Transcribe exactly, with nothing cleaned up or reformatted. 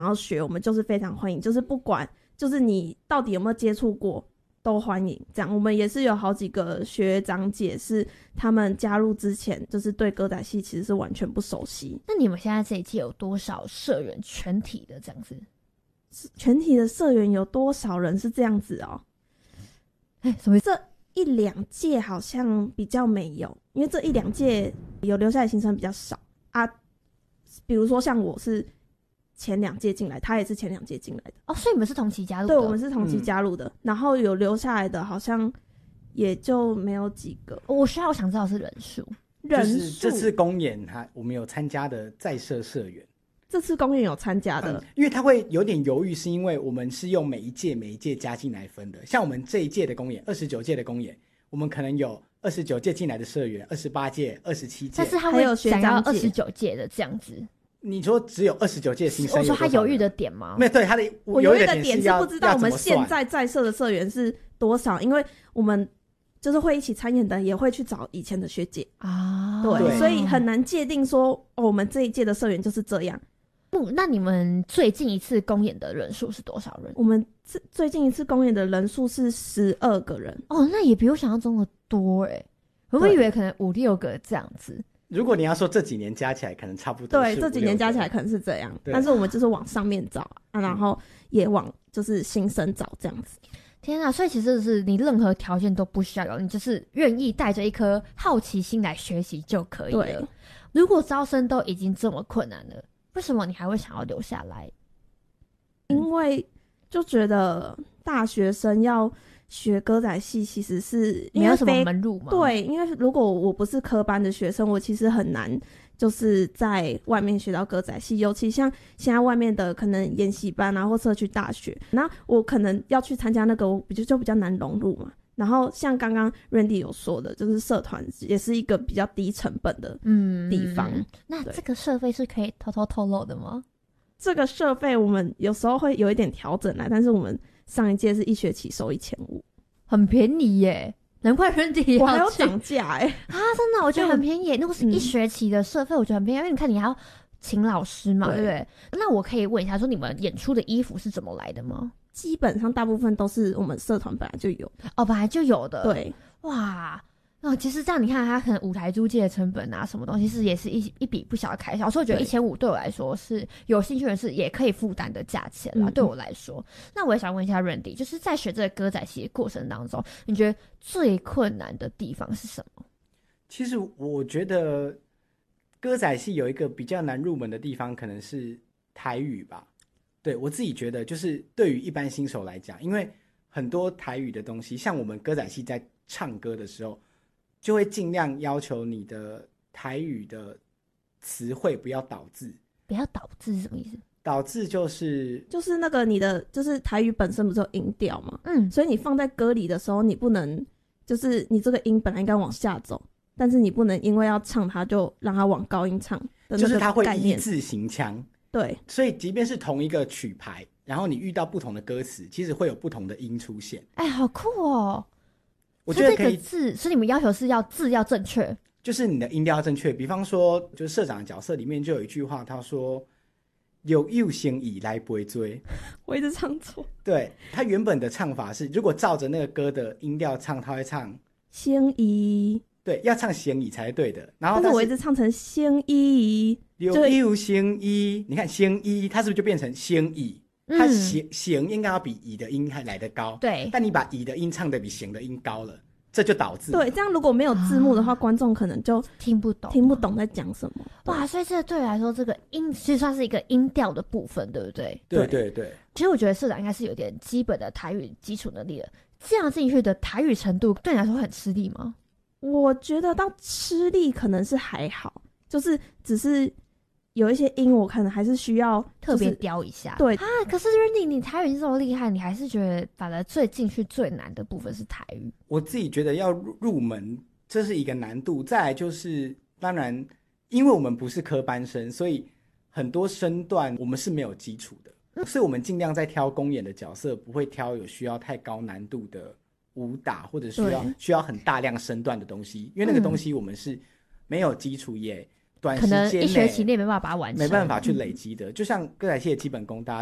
然后学，我们就是非常欢迎，就是不管就是你到底有没有接触过都欢迎。这样我们也是有好几个学长姐是他们加入之前就是对歌仔戏其实是完全不熟悉。 那你们现在这一届有多少社员全体的这样子？ 全体的社员有多少人是这样子哦？ 哎，什么意思？ 这一两届好像比较没有，因为这一两届有留下来新生比较少啊。比如说像我是前两届进来，他也是前两届进来的哦，所以你们是同期加入的？ 对，我们是同期加入的、嗯、然后有留下来的好像也就没有几个。 我需要我想知道是人数人数、就是这次公演我们有参加的在社社员， 这次公演有参加的、 嗯、因为他会有点犹豫，是因为我们是用每一届每一届加进来分的。像我们这一届的公演二十九届的公演，我们可能有二十九届进来的社员，二十八届二十七届， 但是他会想要二十九届的这样子。 你说只有二十九届新生， 我说他犹豫的点吗？ 没有，对他的我犹豫的点是不知道我们现在在社的社员是多少，因为我们就是会一起参演的也会去找以前的学姐啊，对，对所以很难界定说、哦、我们这一届的社员就是这样。 那你们最近一次公演的人数是多少人？ 我们最近一次公演的人数是十二个人哦，那也比我想象中的多哎，我会以为可能五六个这样子。 如果你要说这几年加起来可能差不多， 对，这几年加起来可能是这样，但是我们就是往上面找啊，然后也往就是新生找这样子。 天啊，所以其实是你任何条件都不需要有，你就是愿意带着一颗好奇心来学习就可以了。如果招生都已经这么困难了，为什么你还会想要留下来？ 因为就觉得大学生要学歌仔戏其实是没有什么门路嘛。 对，因为如果我不是科班的学生，我其实很难就是在外面学到歌仔戏，尤其像现在外面的可能研习班啊或社区大学，那我可能要去参加那个，我比较就比较难融入嘛。然后像刚刚 Randy 有说的，就是社团也是一个比较低成本的地方。嗯、 那这个社费是可以偷偷透露的吗？ 这个社费我们有时候会有一点调整啦，但是我们上一届是一学期收一千五， 很便宜耶，难怪 Randy 要我还要涨价哎啊！真的，我觉得很便宜耶。如果是一学期的社费，我觉得很便宜，因为你看你还要请老师嘛， 对, 对不对？那我可以问一下，说你们演出的衣服是怎么来的吗？ 基本上大部分都是我们社团本来就有哦，本来就有的。 对， 哇。哦，其实这样你看，它可能舞台租借的成本啊，什么东西是也是一一笔不小的开销，所以我觉得一千五对我来说是有兴趣人士也可以负担的价钱啦。嗯、对我来说，那我也想问一下 Randy， 就是在学这个歌仔戏的过程当中，你觉得最困难的地方是什么？ 其实我觉得歌仔戏有一个比较难入门的地方，可能是台语吧。对，我自己觉得，就是对于一般新手来讲，因为很多台语的东西，像我们歌仔戏在唱歌的时候，就会尽量要求你的台语的词汇不要倒字。 不要倒字是什么意思？ 倒字就是就是那个你的就是台语本身不是有音调吗？ 嗯， 所以你放在歌里的时候，你不能就是你这个音本来应该往下走，但是你不能因为要唱它就让它往高音唱的那个概念， 就是它会一字行腔。 对， 所以即便是同一个曲牌，然后你遇到不同的歌词，其实会有不同的音出现。 哎，好酷哦！ 我觉得可以， 这个字是你们要求是要字要正确， 就是你的音调要正确。比方说，就是社长的角色里面就有一句话，他说“有有心以来不会追”， 我一直唱错。 对，他原本的唱法是，如果照着那个歌的音调唱，他会唱 “心意”， 对，要唱“心意”才是对的。然后但是我一直唱成“心意”， 有有心意，你看“心意”，它是不是就变成“心意”？它形形应该要比乙的音还来得高， 对。 但你把乙的音唱得比形的音高了，这就导致对。这样如果没有字幕的话，啊、观众可能就听不懂， 听不懂在讲什么。 哇，所以这对我来说，这个音其实算是一个音调的部分，对不对？ 对对对。 其实我觉得社长应该是有点基本的台语基础能力了。这样进去的台语程度，对你来说会很吃力吗？ 我觉得到吃力可能是还好，就是只是。有一些音我可能还是需要、就是、 特别雕一下， 对啊。可是 Randy 你台语这么厉害，你还是觉得反而最进去最难的部分是台语？ 我自己觉得要入门这是一个难度，再来就是当然因为我们不是科班生，所以很多身段我们是没有基础的、嗯、所以我们尽量在挑公演的角色不会挑有需要太高难度的武打或者需要需要很大量身段的东西，因为那个东西我们是没有基础也短时可能间一学期内没办法把它完成， 没办法去累积的。就像歌仔戏的基本功，大家